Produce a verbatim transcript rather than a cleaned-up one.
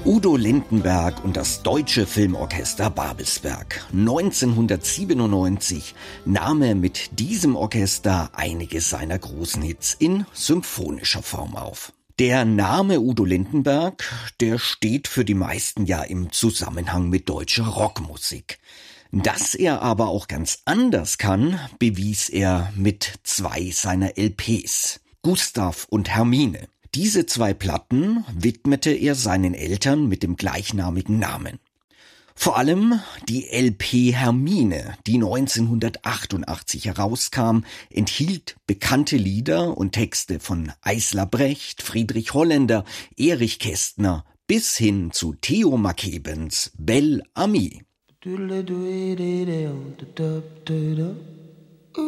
Udo Lindenberg und das Deutsche Filmorchester Babelsberg. neunzehnhundertsiebenundneunzig nahm er mit diesem Orchester einige seiner großen Hits in symphonischer Form auf. Der Name Udo Lindenberg, der steht für die meisten ja im Zusammenhang mit deutscher Rockmusik. Dass er aber auch ganz anders kann, bewies er mit zwei seiner L Ps, Gustav und Hermine. Diese zwei Platten widmete er seinen Eltern mit dem gleichnamigen Namen. Vor allem die L P Hermine, die neunzehnhundertachtundachtzig herauskam, enthielt bekannte Lieder und Texte von Eisler Brecht, Friedrich Holländer, Erich Kästner bis hin zu Theo Mackebens Bel Ami.